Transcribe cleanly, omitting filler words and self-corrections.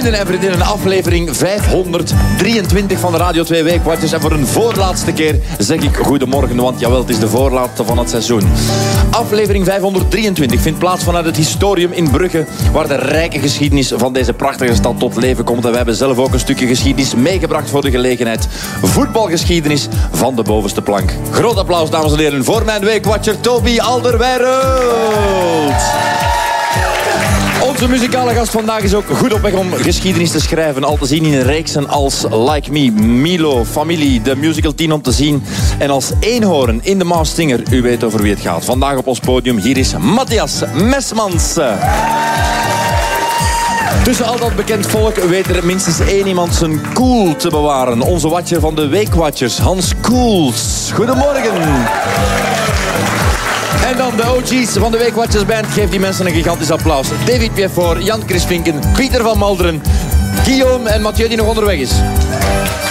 Vrienden en vriendinnen, aflevering 523 van de Radio 2 Weekwatchers. En voor een voorlaatste keer zeg ik goedemorgen, want jawel, het is de voorlaatste van het seizoen. Aflevering 523 vindt plaats vanuit het Historium in Brugge, waar de rijke geschiedenis van deze prachtige stad tot leven komt. En we hebben zelf ook een stukje geschiedenis meegebracht voor de gelegenheid. Voetbalgeschiedenis van de bovenste plank. Groot applaus, dames en heren, voor mijn Weekwatcher Toby Alderweireld. Onze muzikale gast vandaag is ook goed op weg om geschiedenis te schrijven. Al te zien in reeksen als Like Me, Milo, Familie, de musical 10 om te zien. En als eenhoorn in de Masked Singer. U weet over wie het gaat. Vandaag op ons podium, hier is Matthias Mesmans. Tussen al dat bekend volk weet er minstens één iemand zijn cool te bewaren. Onze watcher van de Weekwatchers, Hans Koels. Goedemorgen. En dan de OG's van de Weekwatchers Band. Geef die mensen een gigantisch applaus. David Pieffour, Jan Chris Vinken, Pieter van Malderen, Guillaume en Mathieu die nog onderweg is.